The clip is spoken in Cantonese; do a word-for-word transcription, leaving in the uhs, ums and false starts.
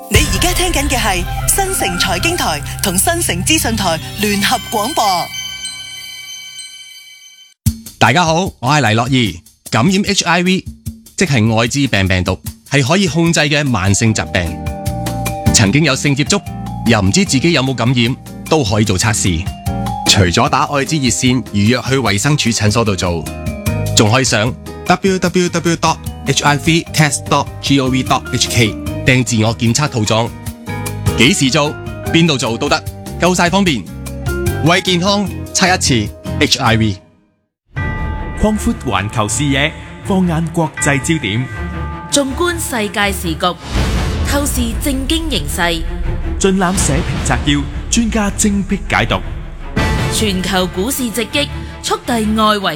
你而家聽緊嘅係新城財經台同新城資訊台聯合廣播。 大家好，我係黎樂怡。感染 H I V 即係愛滋病病毒，係可以控制嘅慢性疾病。曾經有性接觸又唔知自己有冇感染，都可以做測試。除咗打愛滋熱線預約去衛生署診所度做，仲可以上 w w w dot h i v test dot gov dot h k 訂自我檢測套裝。幾時做邊度做都得，夠晒方便。為健康測一次 H I V。 擴闊環球視野，放眼國際焦點， 縱觀世界時局，透視政經形勢， 盡覽社評摘要，專家精闢解讀。 全球股市直擊，速遞外圍